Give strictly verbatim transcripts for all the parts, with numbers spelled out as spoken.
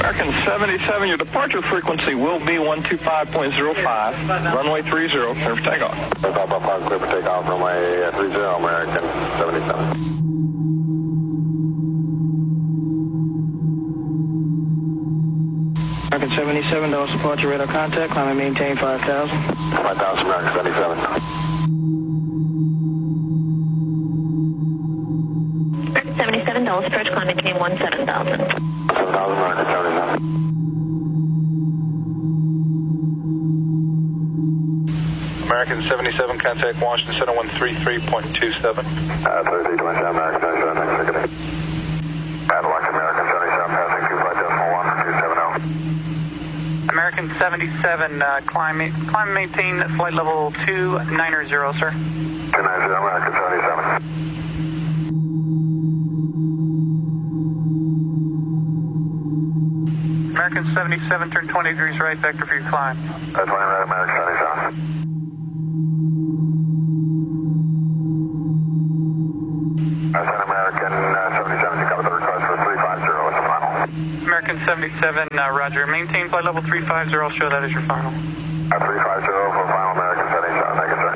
American seventy-seven, your departure frequency will be one two five point zero five. Runway three zero, clear for takeoff. five five five, clear for takeoff, runway three zero, American seventy-seven. American seventy-seven, Dallas departure radar contact, climb and maintain five thousand. five thousand, American seventy-seven. American seventy-seven, Dallas approach, climb maintain one seven thousand. seven thousand, American seventy-seven. American seventy-seven, contact Washington Center one three three point two seven. Uh, thirty-three twenty-seven, American seventy-seven, next ticketing. Cadillac, American seventy-seven, passing two five decimal one two seven zero. American seventy-seven, uh, climb, climb maintain flight level two nine zero, sir. two nine zero, American seventy-seven. American seventy-seven, turn twenty degrees right, vector for your climb. Uh, twenty right, American seventy-seven. Uh, Center American uh, seventy-seven, you cover the request for three five zero, what's the final? American seventy-seven, uh, roger. Maintain flight level three five zero, I'll show that as your final. Uh, three five zero for final, American seventy-seven, thank you, sir.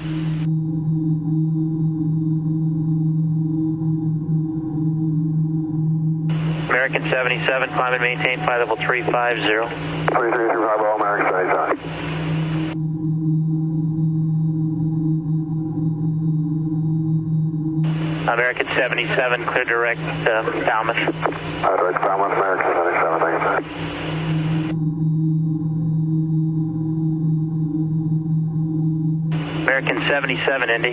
American seventy-seven, climb and maintain flight level three five zero. three three three five zero, American seventy-seven. American seventy-seven, clear direct uh, Falmouth. Uh, direct Falmouth, American seventy-seven, thank you, sir. American seventy-seven, Indy.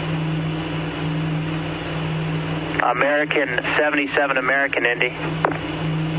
American seventy-seven, American Indy.